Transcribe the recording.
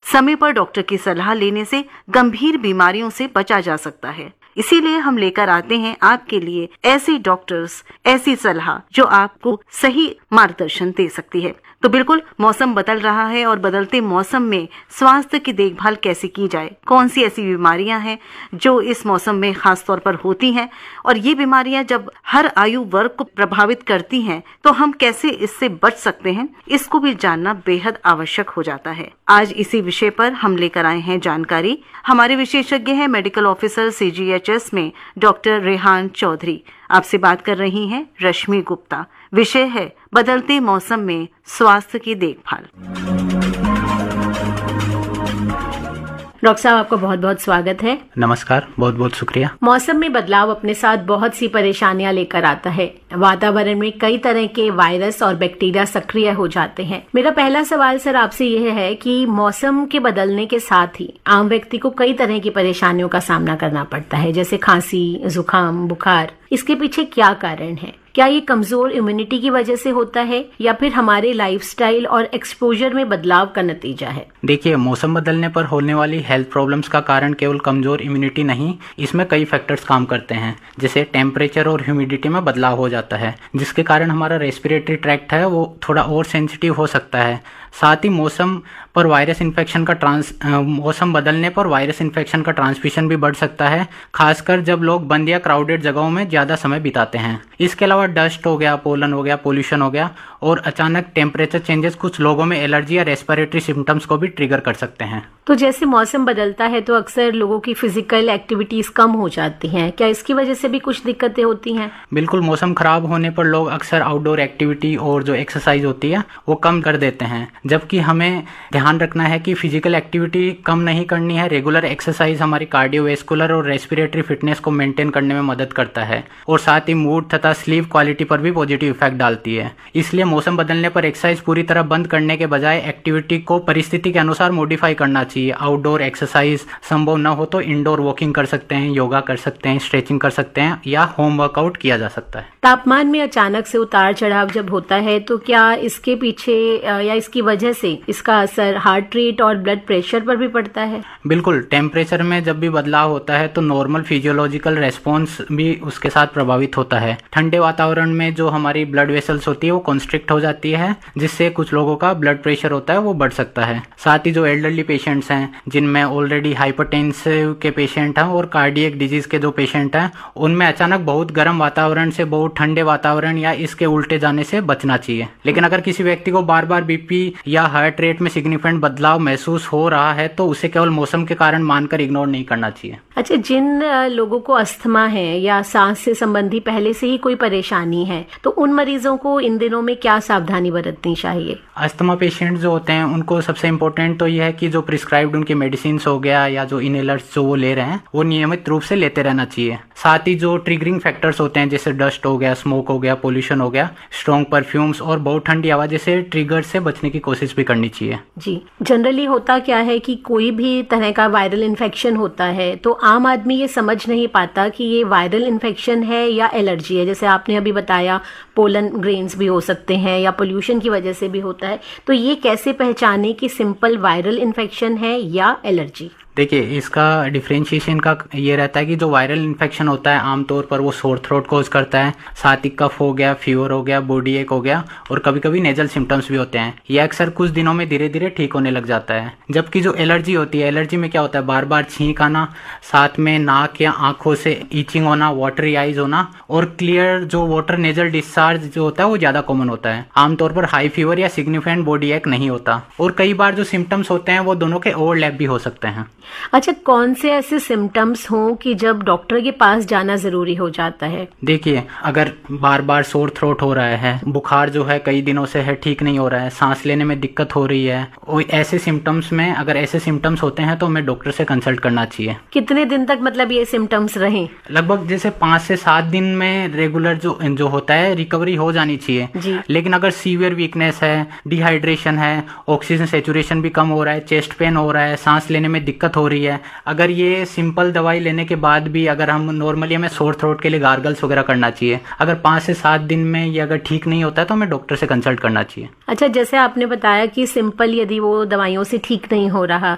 समय पर डॉक्टर की सलाह लेने से गंभीर बीमारियों से बचा जा सकता है। इसीलिए हम लेकर आते हैं आपके लिए ऐसे डॉक्टर्स, ऐसी सलाह जो आपको सही मार्गदर्शन दे सकती है। तो बिल्कुल मौसम बदल रहा है और बदलते मौसम में स्वास्थ्य की देखभाल कैसे की जाए, कौन सी ऐसी बीमारियां हैं जो इस मौसम में खास तौर पर होती हैं, और ये बीमारियां जब हर आयु वर्ग को प्रभावित करती हैं तो हम कैसे इससे बच सकते हैं, इसको भी जानना बेहद आवश्यक हो जाता है। आज इसी विषय पर हम लेकर आए हैं जानकारी। हमारे विशेषज्ञ हैं मेडिकल ऑफिसर CGHS में डॉक्टर रेहान चौधरी। आपसे बात कर रही हैं रश्मि गुप्ता। विषय है बदलते मौसम में स्वास्थ्य की देखभाल। डॉक्टर साहब, आपका बहुत बहुत स्वागत है। नमस्कार, बहुत बहुत शुक्रिया। मौसम में बदलाव अपने साथ बहुत सी परेशानियां लेकर आता है। वातावरण में कई तरह के वायरस और बैक्टीरिया सक्रिय हो जाते हैं। मेरा पहला सवाल सर आपसे यह है कि मौसम के बदलने के साथ ही आम व्यक्ति को कई तरह की परेशानियों का सामना करना पड़ता है, जैसे खांसी, जुकाम, बुखार। इसके पीछे क्या कारण है? क्या ये कमजोर इम्यूनिटी की वजह से होता है या फिर हमारे लाइफस्टाइल और एक्सपोजर में बदलाव का नतीजा है? देखिए, मौसम बदलने पर होने वाली हेल्थ प्रॉब्लम्स का कारण केवल कमजोर इम्यूनिटी नहीं, इसमें कई फैक्टर्स काम करते हैं। जैसे टेम्परेचर और ह्यूमिडिटी में बदलाव हो जाता है, जिसके कारण हमारा रेस्पिरेटरी ट्रैक्ट है वो थोड़ा और सेंसिटिव हो सकता है। साथ ही मौसम बदलने पर वायरस इन्फेक्शन का ट्रांसमिशन भी बढ़ सकता है, खासकर जब लोग बंद या क्राउडेड जगहों में ज्यादा समय बिताते हैं। इसके अलावा डस्ट हो गया, पोलन हो गया, पोल्यूशन हो गया और अचानक टेम्परेचर चेंजेस कुछ लोगों में एलर्जी या रेस्पिरेटरी सिम्टम्स को भी ट्रिगर कर सकते हैं। तो जैसे मौसम बदलता है तो अक्सर लोगों की फिजिकल एक्टिविटीज कम हो जाती हैं, क्या इसकी वजह से भी कुछ दिक्कतें होती हैं? बिल्कुल, मौसम खराब होने पर लोग अक्सर आउटडोर एक्टिविटी और जो एक्सरसाइज होती है वो कम कर देते हैं, जबकि हमें ध्यान रखना है कि फिजिकल एक्टिविटी कम नहीं करनी है। रेगुलर एक्सरसाइज हमारी कार्डियोवैस्कुलर और रेस्पिरेटरी फिटनेस को मेंटेन करने में मदद करता है और साथ ही मूड तथा स्लीप क्वालिटी पर भी पॉजिटिव इफेक्ट डालती है। इसलिए मौसम बदलने पर एक्सरसाइज पूरी तरह बंद करने के बजाय एक्टिविटी को परिस्थिति के अनुसार मॉडिफाई करना चाहिए। आउटडोर एक्सरसाइज संभव न हो तो इंडोर वॉकिंग कर सकते हैं, योगा कर सकते हैं, स्ट्रेचिंग कर सकते हैं या होम वर्कआउट किया जा सकता है। तापमान में अचानक से उतार चढ़ाव जब होता है तो क्या इसके पीछे या इसकी वजह से इसका असर हार्ट रेट और ब्लड प्रेशर पर भी पड़ता है? बिल्कुल, टेम्परेचर में जब भी बदलाव होता है तो नॉर्मल फिजियोलॉजिकल रेस्पॉन्स भी उसके साथ प्रभावित होता है। ठंडे वातावरण में जो हमारी ब्लड वेसल्स होती है वो कॉन्स्ट्रिक्ट हो जाती है, जिससे कुछ लोगों का ब्लड प्रेशर होता है वो बढ़ सकता है। साथ ही जो एल्डरली पेशेंट्स हैं, जिनमें ऑलरेडी हाइपरटेंसिव के पेशेंट हैं और कार्डियक डिजीज के जो पेशेंट हैं, उनमें अचानक बहुत गर्म वातावरण से बहुत ठंडे वातावरण या इसके उल्टे जाने से बचना चाहिए। लेकिन अगर किसी व्यक्ति को बार बार बीपी या हार्ट रेट में सिग्निफिकेंट बदलाव महसूस हो रहा है तो उसे केवल मौसम के कारण मानकर इग्नोर नहीं करना चाहिए। अच्छा, जिन लोगों को अस्थमा है या सांस से संबंधी पहले से ही कोई परेशानी है तो उन मरीजों को इन दिनों में क्या सावधानी बरतनी चाहिए? अस्थमा पेशेंट जो होते हैं उनको सबसे इम्पोर्टेंट तो यह है कि जो प्रिस्क्राइब्ड उनकी मेडिसिन हो गया या जो इनहेलर्स जो वो ले रहे हैं वो नियमित रूप से लेते रहना चाहिए। साथ ही जो ट्रिगरिंग फैक्टर्स होते हैं जैसे डस्ट हो गया, स्मोक हो गया, पोल्यूशन हो गया, स्ट्रॉन्ग परफ्यूम्स और बहुत ठंडी हवा जैसे ट्रिगर से बचने की कोशिश भी करनी चाहिए। जी, जनरली होता क्या है कि कोई भी तरह का वायरल इन्फेक्शन होता है तो आम आदमी ये समझ नहीं पाता कि ये वायरल इन्फेक्शन है या एलर्जी है। जैसे आपने अभी बताया पोलन ग्रेन्स भी हो सकते हैं या पोल्यूशन की वजह से भी होता है, तो ये कैसे पहचाने कि सिंपल वायरल इन्फेक्शन है या एलर्जी? देखिए, इसका डिफरेंशिएशन का ये रहता है कि जो वायरल इन्फेक्शन होता है आमतौर पर वो सोर थ्रोट कोज करता है, साथ ही कफ हो गया, फीवर हो गया, बॉडी एक हो गया और कभी कभी नेजल सिम्टम्स भी होते हैं। ये अक्सर कुछ दिनों में धीरे धीरे ठीक होने लग जाता है। जबकि जो एलर्जी होती है, एलर्जी में क्या होता है, बार बार छींक आना, साथ में नाक या आंखों से ईचिंग होना, वाटरी आइज होना और क्लियर जो वाटर नेजल डिस्चार्ज जो होता है वो ज्यादा कॉमन होता है। आमतौर पर हाई फीवर या सिग्निफिकेंट बॉडी एक नहीं होता और कई बार जो सिम्टम्स होते हैं वो दोनों के ओवरलैप भी हो सकते हैं। अच्छा, कौन से ऐसे सिम्टम्स हों कि जब डॉक्टर के पास जाना जरूरी हो जाता है? देखिए, अगर बार बार सोर थ्रोट हो रहा है, बुखार जो है कई दिनों से है ठीक नहीं हो रहा है, सांस लेने में दिक्कत हो रही है, ऐसे सिम्टम्स में अगर ऐसे सिम्टम्स होते हैं तो हमें डॉक्टर से कंसल्ट करना चाहिए। कितने दिन तक मतलब ये सिम्टम्स रहें? लगभग जैसे 5 से 7 दिन में रेगुलर जो होता है रिकवरी हो जानी चाहिए। लेकिन अगर सीवियर वीकनेस है, डिहाइड्रेशन है, ऑक्सीजन सेचुरेशन भी कम हो रहा है, चेस्ट पेन हो रहा है, सांस लेने में दिक्कत हो रही है, अगर ये सिंपल दवाई लेने के बाद भी अगर हम नॉर्मली हमें सोर थ्रोट के लिए गार्गल्स वगैरह करना चाहिए। अगर 5 से 7 दिन में ये अगर ठीक नहीं होता है तो हमें डॉक्टर से कंसल्ट करना चाहिए। अच्छा, जैसे आपने बताया कि सिंपल यदि वो दवाइयों से ठीक नहीं हो रहा